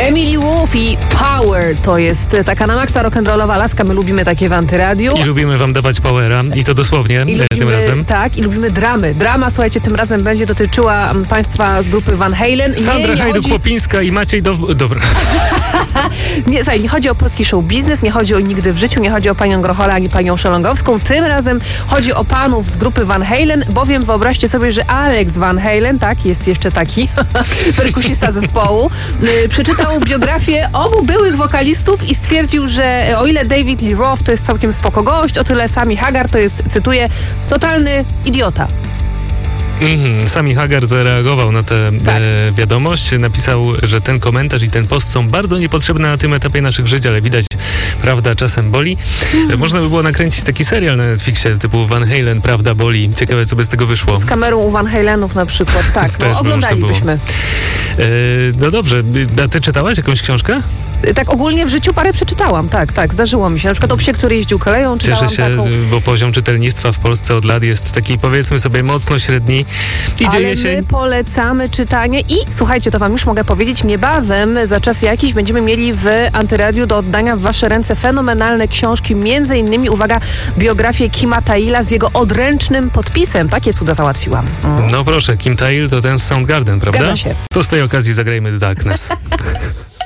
Emily Wolf i Power to jest taka na maksa rock'n'rollowa laska. My lubimy takie w Antyradiu. I lubimy wam dawać powera i to dosłownie tym razem. Tak, i lubimy dramy. Drama, słuchajcie, tym razem będzie dotyczyła państwa z grupy Van Halen. Sandra Hajduk-Chłopińska i Maciej Dobra. Nie, słuchaj, nie chodzi o polski show biznes, nie chodzi o Nigdy w życiu, nie chodzi o panią Grochola ani panią Szelongowską. Tym razem chodzi o panów z grupy Van Halen, bowiem wyobraźcie sobie, że Alex Van Halen, tak, jest jeszcze taki perkusista zespołu, przeczytał biografię obu byłych wokalistów i stwierdził, że o ile David Lee Roth to jest całkiem spoko gość, o tyle Sammy Hagar to jest, cytuję, totalny idiota. Sammy Hagar zareagował na tę wiadomość. Napisał, że ten komentarz i ten post są bardzo niepotrzebne na tym etapie naszych żyć, ale widać, prawda czasem boli. Można by było nakręcić taki serial na Netflixie typu Van Halen, prawda boli. Ciekawe, co by z tego wyszło. Z kamerą u Van Halenów na przykład, tak. No, oglądalibyśmy. No dobrze. A ty czytałaś jakąś książkę? Tak ogólnie w życiu parę przeczytałam, tak, zdarzyło mi się. Na przykład o psie, który jeździł koleją, czytałam. Cieszę się, taką. bo poziom czytelnictwa w Polsce od lat jest taki, powiedzmy sobie, mocno średni. Ale my polecamy czytanie i słuchajcie, to wam już mogę powiedzieć, niebawem za czas jakiś będziemy mieli w Antyradiu do oddania w wasze ręce fenomenalne książki, między innymi, uwaga, biografię Kima Thaila z jego odręcznym podpisem. Takie cuda załatwiłam. No proszę, Kim Thayil to ten z Soundgarden, prawda? Zgadza się. To z tej okazji zagrajmy The Darkness.